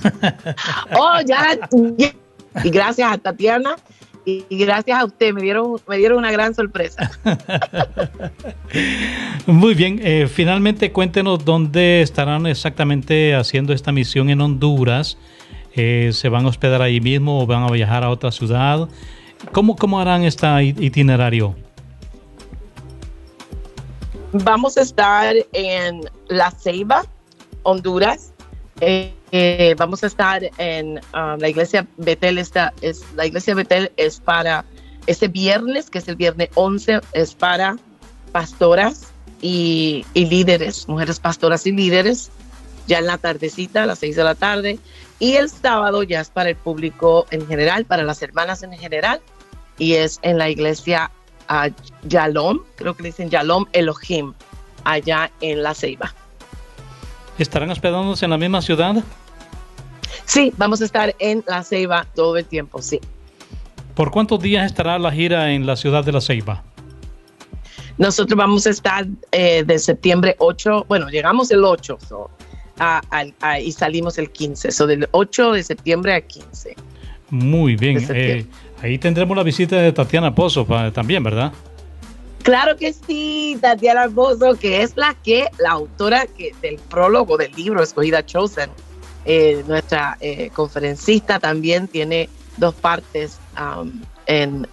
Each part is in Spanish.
Oh, ya. Y gracias a Tatiana y gracias a usted, me dieron una gran sorpresa. Muy bien, finalmente cuéntenos dónde estarán exactamente haciendo esta misión en Honduras. ¿Se van a hospedar ahí mismo o van a viajar a otra ciudad? ¿Cómo harán este itinerario? Vamos a estar en La Ceiba, Honduras. Vamos a estar en la iglesia Betel. La iglesia Betel es para ese viernes, que es el viernes 11, es para pastoras y líderes, mujeres pastoras y líderes, ya en la tardecita, a las 6 de la tarde. Y el sábado ya es para el público en general, para las hermanas en general, y es en la iglesia Yalom, creo que le dicen Yalom Elohim, allá en La Ceiba. ¿Estarán hospedándose en la misma ciudad? Sí, vamos a estar en La Ceiba todo el tiempo, sí. ¿Por cuántos días estará la gira en la ciudad de La Ceiba? Nosotros vamos a estar de septiembre 8, bueno, llegamos el 8 y salimos el 15, del 8 de septiembre al 15. Muy bien, ahí tendremos la visita de Tatiana Pozo también, ¿verdad? Claro que sí, Tatiana Pozo, que es la autora del prólogo del libro Escogida Chosen. Nuestra conferencista también tiene 2 partes en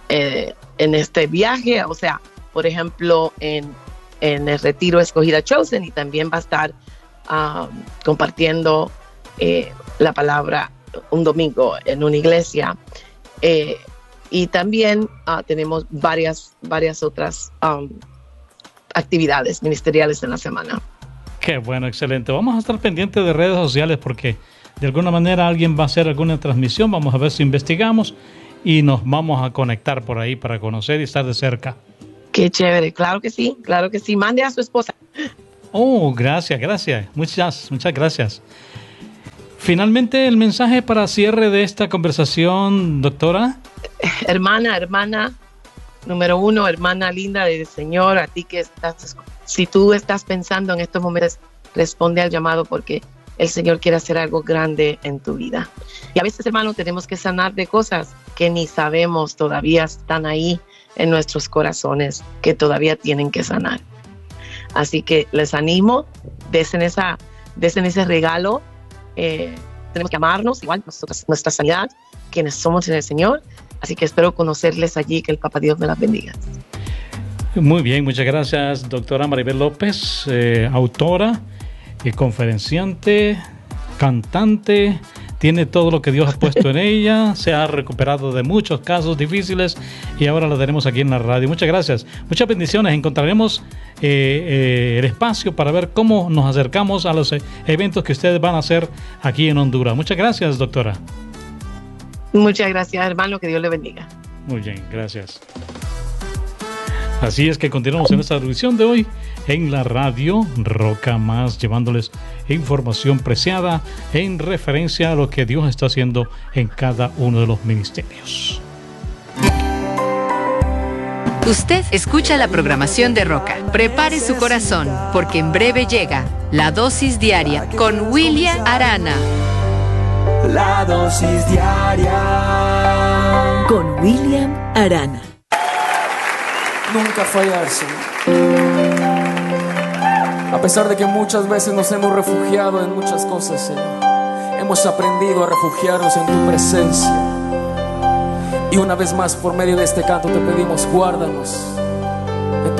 este viaje, o sea, por ejemplo, en el retiro Escogida Chosen, y también va a estar compartiendo la palabra un domingo en una iglesia. Y también tenemos varias otras actividades ministeriales en la semana. Qué bueno, excelente. Vamos a estar pendientes de redes sociales porque de alguna manera alguien va a hacer alguna transmisión. Vamos a ver si investigamos y nos vamos a conectar por ahí para conocer y estar de cerca. Qué chévere, claro que sí. Mande a su esposa. Oh, gracias. Muchas gracias. Finalmente, el mensaje para cierre de esta conversación, doctora. Hermana, número 1, hermana linda del Señor, a ti que si tú estás pensando en estos momentos, responde al llamado porque el Señor quiere hacer algo grande en tu vida. Y a veces, hermano, tenemos que sanar de cosas que ni sabemos, todavía están ahí en nuestros corazones, que todavía tienen que sanar. Así que les animo, desen ese regalo. Tenemos que amarnos, igual nosotros, nuestra sanidad, quienes somos en el Señor. Así que espero conocerles allí, que el Papá Dios me las bendiga. Muy bien, muchas gracias, doctora Maribel López, autora, conferenciante, cantante, tiene todo lo que Dios ha puesto en ella, se ha recuperado de muchos casos difíciles y ahora la tenemos aquí en la radio. Muchas gracias, muchas bendiciones. Encontraremos el espacio para ver cómo nos acercamos a los eventos que ustedes van a hacer aquí en Honduras. Muchas gracias, doctora. Muchas gracias, hermano, que Dios le bendiga. Muy bien, gracias. Así es que continuamos en esta edición de hoy en la radio Roca Más, llevándoles información preciada en referencia a lo que Dios está haciendo en cada uno de los ministerios. Usted escucha la programación de Roca. Prepare su corazón, porque en breve llega La Dosis Diaria con William Arana. La dosis diaria con William Arana. Nunca fallarse. A pesar de que muchas veces nos hemos refugiado en muchas cosas, Señor, hemos aprendido a refugiarnos en tu presencia. Y una vez más, por medio de este canto te pedimos, guárdanos